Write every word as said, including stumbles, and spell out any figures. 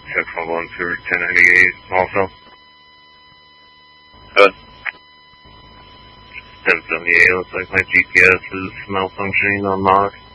six one one for ten ninety-eight also. Good. ten seventy-eight, looks like my G P S is malfunctioning on lock.